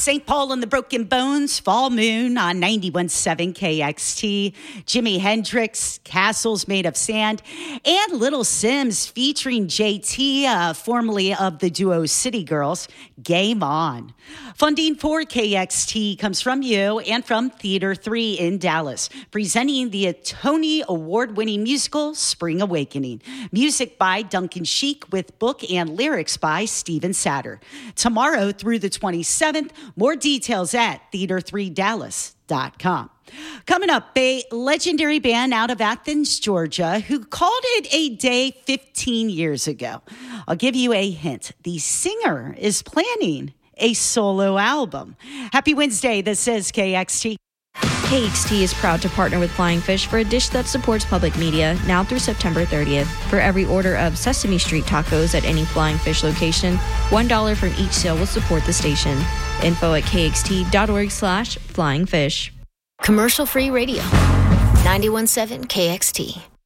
St. Paul and the Broken Bones, Fall Moon on 91.7 KXT, Jimi Hendrix, Castles Made of Sand, and Little Sims featuring JT, formerly of the duo City Girls, Game On. Funding for KXT comes from you and from Theater 3 in Dallas, presenting the Tony Award-winning musical Spring Awakening. Music by Duncan Sheik with book and lyrics by Steven Satter. Tomorrow through the 27th, more details at theater3dallas.com. Coming up, a legendary band out of Athens, Georgia, who called it a day 15 years ago. I'll give you a hint. The singer is planning a solo album. Happy Wednesday. This is KXT. KXT is proud to partner with Flying Fish for a dish that supports public media now through September 30th. For every order of Sesame Street tacos at any Flying Fish location, $1 from each sale will support the station. Info at kxt.org/flyingfish. Commercial-free radio. 91.7 KXT.